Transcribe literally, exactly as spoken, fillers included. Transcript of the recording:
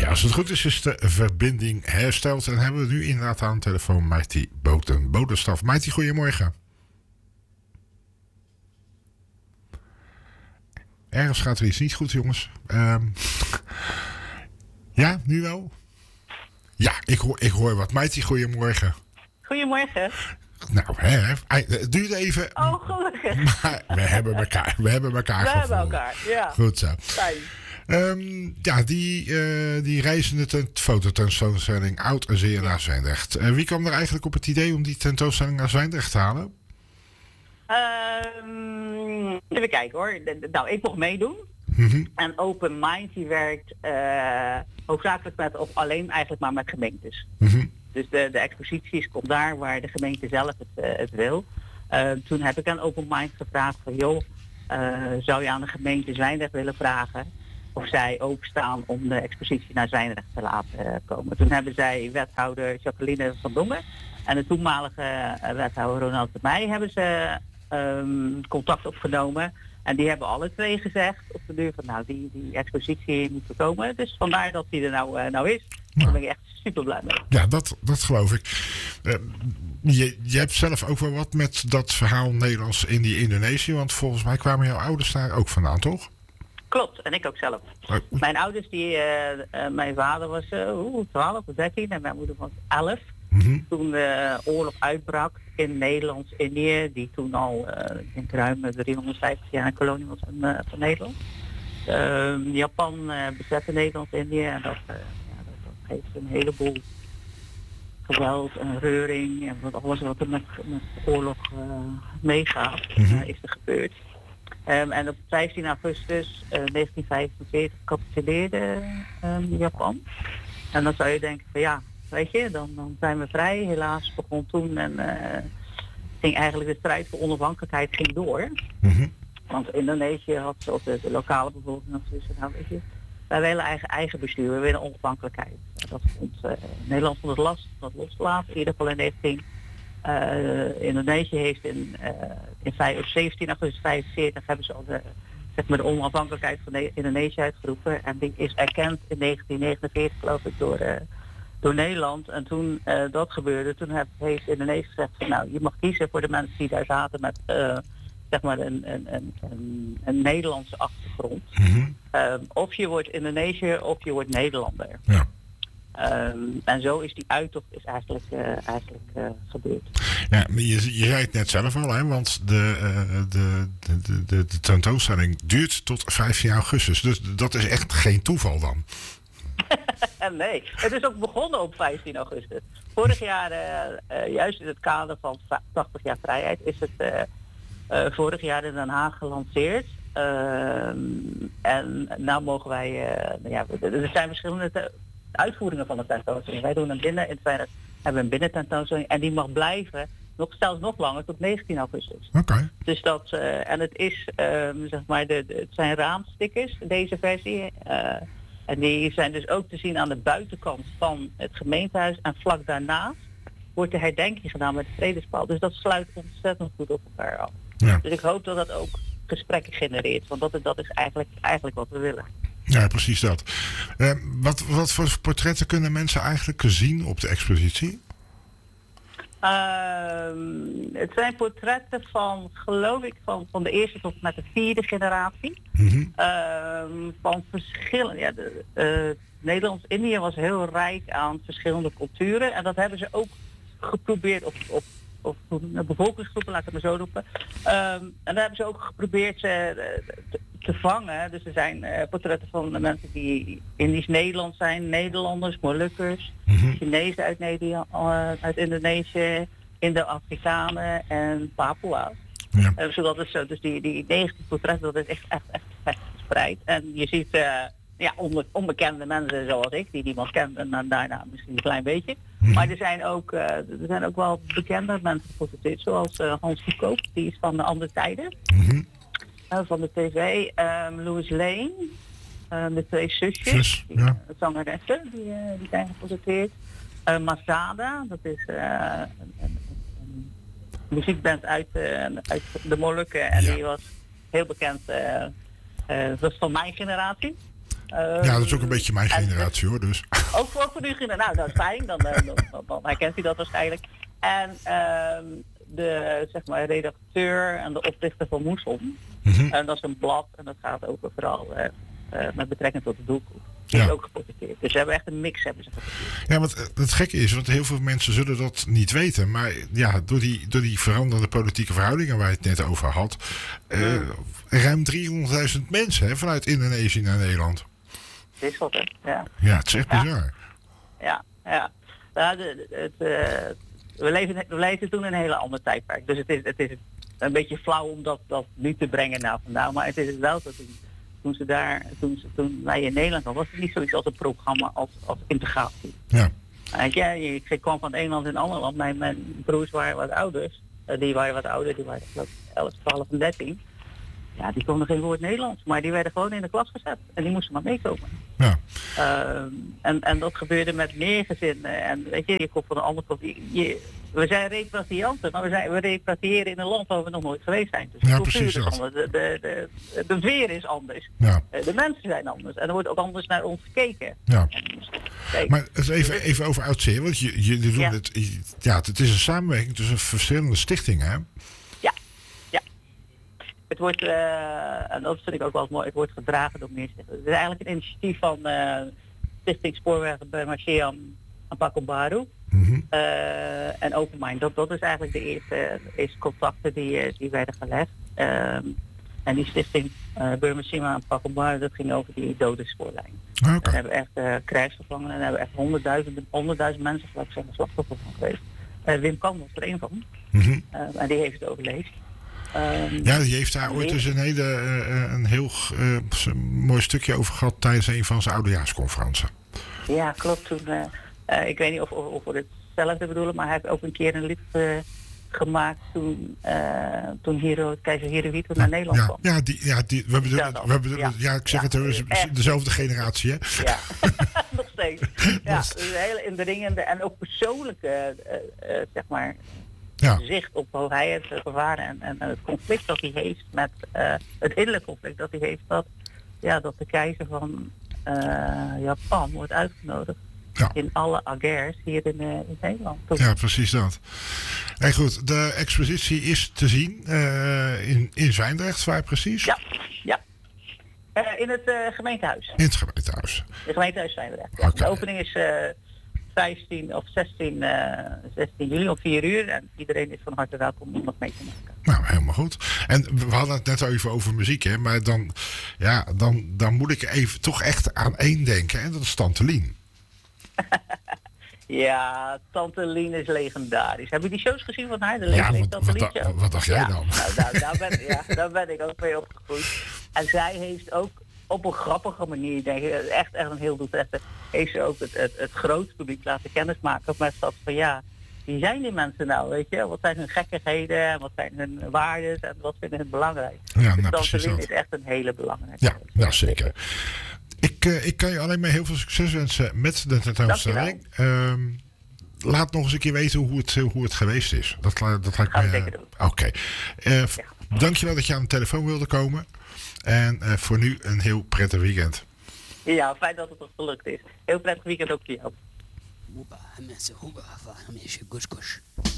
Ja, als het goed is, is de verbinding hersteld. En hebben we nu inderdaad aan de telefoon Mighty Boten, Bodenstaf. Mighty, goedemorgen. Ergens gaat er iets niet goed, jongens. Um, ja, nu wel? Ja, ik hoor, ik hoor wat. Mighty, goedemorgen. Goedemorgen. Nou, hè, het duurde even. Oh, gelukkig. Maar we hebben elkaar, we hebben elkaar We gevonden. hebben elkaar, ja. Goed zo. Fijn. Um, ja, die, uh, die reizende tent- fototentoonstelling Oud en Zeer naar Zwijndrecht. Uh, wie kwam er eigenlijk op het idee om die tentoonstelling naar Zwijndrecht te halen? Um, even kijken hoor. De, de, nou, ik mocht meedoen. Mm-hmm. En Open Mind die werkt uh, hoofdzakelijk met, of alleen eigenlijk maar met gemeentes. Mm-hmm. Dus de, de exposities komt daar waar de gemeente zelf het, uh, het wil. Uh, toen heb ik aan Open Mind gevraagd van joh, uh, zou je aan de gemeente Zwijndrecht willen vragen of zij openstaan om de expositie naar Zwijndrecht te laten uh, komen. Toen hebben zij wethouder Jacqueline van Dongen en de toenmalige uh, wethouder Ronald de Meij hebben ze um, contact opgenomen. En die hebben alle twee gezegd op de deur van nou, die, die expositie moet er komen. Dus vandaar dat die er nou, uh, nou is. Ja. Daar ben ik echt super blij mee. Ja, dat, dat geloof ik. Uh, je, je hebt zelf ook wel wat met dat verhaal Nederlands in die Indonesië. Want volgens mij kwamen jouw ouders daar ook vandaan, toch? Klopt, en ik ook zelf. Oh. Mijn ouders, die, uh, uh, mijn vader was uh, twaalf of dertien en mijn moeder was elf. Mm-hmm. Toen de oorlog uitbrak in Nederlands-Indië, die toen al uh, ik denk ruim driehonderdvijftig jaar een kolonie was van, uh, van Nederland. Uh, Japan uh, bezette Nederlands-Indië en dat, uh, ja, dat, dat geeft een heleboel geweld en reuring en wat, alles wat er met, met oorlog uh, meegaat, Mm-hmm. uh, is er gebeurd. Um, en op vijftien augustus uh, negentien vijfenveertig capituleerde um, Japan. En dan zou je denken van ja, weet je, dan, dan zijn we vrij. Helaas begon toen en uh, ging eigenlijk de strijd voor onafhankelijkheid ging door. Mm-hmm. Want Indonesië had, of de, de lokale bevolking had zoiets van, nou weet je, wij willen eigen, eigen bestuur, we willen onafhankelijkheid. Dat vond, uh, Nederland vond het lastig om dat los te laten, in ieder geval in negentien. Uh, Indonesië heeft in, uh, in vijf, zeventien augustus vijfenveertig hebben ze al de, zeg maar de onafhankelijkheid van ne- Indonesië uitgeroepen. En die is erkend in negentien negenenveertig geloof ik door, uh, door Nederland. En toen uh, dat gebeurde, toen heb, heeft Indonesië gezegd van, nou je mag kiezen voor de mensen die daar zaten met uh, zeg maar een, een, een, een, een Nederlandse achtergrond. Mm-hmm. Uh, of je wordt Indonesiër of je wordt Nederlander. Ja. Um, en zo is die uittocht is eigenlijk, uh, eigenlijk uh, gebeurd. Ja, maar je, je zei het net zelf al, hè, want de, uh, de, de, de, de, de tentoonstelling duurt tot vijftien augustus. Dus dat is echt geen toeval dan. Nee, het is ook begonnen op vijftien augustus. Vorig jaar, uh, uh, juist in het kader van tachtig jaar vrijheid, is het uh, uh, vorig jaar in Den Haag gelanceerd. Uh, en nou mogen wij, uh, ja, er zijn verschillende te- uitvoeringen van de tentoonstelling. Wij doen een binnen, in het Zwijndrecht hebben we een binnententoonstelling en die mag blijven, nog, zelfs nog langer, tot negentien augustus. Oké. Okay. Dus dat, uh, en het is, uh, zeg maar, de, de, het zijn raamstickers, deze versie. Uh, en die zijn dus ook te zien aan de buitenkant van het gemeentehuis. En vlak daarnaast wordt de herdenking gedaan met de vredespaal. Dus dat sluit ontzettend goed op elkaar af. Ja. Dus ik hoop dat dat ook gesprekken genereert. Want dat, dat is eigenlijk, eigenlijk wat we willen. Ja, precies dat. Uh, wat, wat voor portretten kunnen mensen eigenlijk zien op de expositie? Uh, het zijn portretten van, geloof ik, van, van de eerste tot met de vierde generatie. Mm-hmm. Uh, van verschillende. Ja, de, uh, Nederlands-Indië was heel rijk aan verschillende culturen. En dat hebben ze ook geprobeerd op, op, op bevolkingsgroepen, laat ik het maar zo roepen. Uh, en daar hebben ze ook geprobeerd uh, te, te vangen. Dus er zijn uh, portretten van de mensen die Indisch-Nederlands zijn, Nederlanders, Molukkers, Mm-hmm. Chinezen uit, Nederland, uh, uit Indonesië, Indo-Afrikanen en Papua's. Ja. Uh, zodat het zo, dus die, die negentien portretten, dat is echt, echt, echt, echt verspreid. En je ziet uh, ja, onbe- onbekende mensen zoals ik, die niemand kent en dan daarna misschien een klein beetje. Mm-hmm. Maar er zijn ook, uh, er zijn ook wel bekende mensen geportretteerd, zoals uh, Hans de Koop, die is van de Andere Tijden, Mm-hmm. uh, van de tv. Um, Louis Lane, uh, de twee zusjes, Zus, die, ja. uh, zangeressen, die, uh, die zijn geportretteerd. Uh, Masada, dat is uh, een, een, een muziekband uit, uh, uit de Molukken en Ja. die was heel bekend. Uh, uh, dat was van mijn generatie. Uh, ja, dat is ook een beetje mijn generatie hoor, dus. Ook voor, ook voor uw generatie. Nou, dat is fijn. Dan, dan, dan, dan herkent u dat waarschijnlijk. En uh, de zeg maar, redacteur en de oprichter van Moeson. Mm-hmm. En dat is een blad en dat gaat over vooral uh, uh, met betrekking tot de doelgroep. Die ja. is ook geportretteerd. Dus ze hebben echt een mix hebben ze geportretteerd. Ja, want het gekke is, want heel veel mensen zullen dat niet weten. Maar ja, door die, door die veranderende politieke verhoudingen waar je het net over had. Uh, mm. Ruim driehonderdduizend mensen hè, vanuit Indonesië naar Nederland. Het is wat hè, ja. Ja, het is echt ja. bizar. Ja, ja. ja de, het, uh, we, leven, we leven toen in een hele ander tijdperk. Dus het is, het is een beetje flauw om dat, dat nu te brengen naar vandaag. Maar het is wel zo toen, toen ze daar, toen, ze, toen wij in Nederland waren, was het niet zoiets als een programma als, als integratie. Ja. Uh, ja, ik, ik kwam van het een land in het andere land. Mijn, mijn broers waren wat ouders. Uh, die waren wat ouder, die waren geloof ik elf, twaalf en dertien. Ja, die konden geen woord Nederlands, maar die werden gewoon in de klas gezet. En die moesten maar meekomen. Ja. Uh, en, en dat gebeurde met meer gezinnen. En weet je, je komt van de andere kant. Je, we zijn repatrianten, maar we, zijn, we repatriëren in een land waar we nog nooit geweest zijn. Dus de ja, cultuur precies is dat. anders, de, de, de, de veer is anders. Ja. Uh, de mensen zijn anders. En er wordt ook anders naar ons gekeken. Ja. Maar even, even over Oudzeer, want je, je, je doet ja. het, ja, het is een samenwerking tussen verschillende stichtingen, hè? Het wordt, uh, en dat vind ik ook wel mooi, het wordt gedragen door meer stichtingen. Het is eigenlijk een initiatief van uh, Stichting Spoorwegen bij Marseam en Pakombaru. Mm-hmm. Uh, en Open Mind. Dat, dat is eigenlijk de eerste, de eerste contacten die, die werden gelegd. Uh, en die stichting uh, Burma en Pakombaru, dat ging over die dode spoorlijn. Okay. En hebben echt uh, krijgsgevangenen en hebben echt honderdduizend, honderdduizend mensen geloof ik zijn slachtoffer van geweest. Uh, Wim Kan was er één van. Mm-hmm. Uh, en die heeft het overleefd. Um, ja, die heeft daar ooit eens een, hele, uh, een heel uh, mooi stukje over gehad tijdens een van zijn oudejaarsconferenties. Ja, klopt. Toen, uh, uh, ik weet niet of, of, of we hetzelfde bedoelen, maar hij heeft ook een keer een lied uh, gemaakt toen, uh, toen Hiro, keizer Hirohito naar Nederland ja, kwam. Ja, die, ja, die, we bedoelen, we bedoelen, ja, ja, ik zeg ja, het, er is dezelfde generatie, hè? Ja, nog steeds. Ja, dus een hele indringende en ook persoonlijke, uh, uh, zeg maar... Ja. Zicht op hoe hij het ervaren en, en, en het conflict dat hij heeft met uh, het innerlijke conflict dat hij heeft dat, ja, dat de keizer van uh, Japan wordt uitgenodigd ja. in alle agers hier in, uh, in Nederland. Toen. Ja, precies dat. En goed, de expositie is te zien uh, in, in Zwijndrecht, waar precies? Ja, ja. Uh, in het uh, gemeentehuis. In het gemeentehuis. Het gemeentehuis Zwijndrecht. Ja. Okay. De opening is... Uh, vijftien of zestien, uh, zestien juli om vier uur. En iedereen is van harte welkom om nog mee te maken. Nou, helemaal goed. En we hadden het net even over muziek, hè. Maar dan, ja, dan, dan moet ik even toch echt aan één denken. En dat is Tante Lien. Ja, Tante Lien is legendarisch. Heb je die shows gezien van haar? De ja, wat, Tante Lien show? Wat dacht jij ja, dan? Nou, daar, daar, ben, ja, daar ben ik ook mee opgegroeid. En zij heeft ook op een grappige manier, denk ik, echt, echt een heel doeltreffend, heeft ze ook het, het, het grote publiek laten kennismaken met dat van ja, wie zijn die mensen nou, weet je? Wat zijn hun gekkigheden en wat zijn hun waarden en wat vinden hun belangrijk? Ja, dus nou, Tante Lien is echt een hele belangrijke. Ja, nou zeker. Ik, uh, ik kan je alleen maar heel veel succes wensen met de tentoonstelling. Uh, laat nog eens een keer weten hoe het, hoe het geweest is. Dat, dat lijkt Gaan me... we zeker doen. Oké. Okay. Uh, ja. Dankjewel dat je aan de telefoon wilde komen. En uh, voor nu een heel prettig weekend. Ja, fijn dat het nog gelukt is. Heel prettig weekend ook voor jou.